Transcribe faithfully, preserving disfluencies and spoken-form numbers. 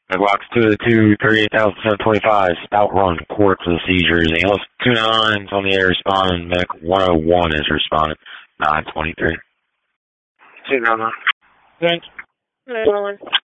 Blocks two to two, thirty-eight thousand seven twenty-five, Stout Run, court for the seizures. Alice two nines on the air responding. Medic one oh one is responding. nine twenty-three. two nine nine. Thanks. nine one one.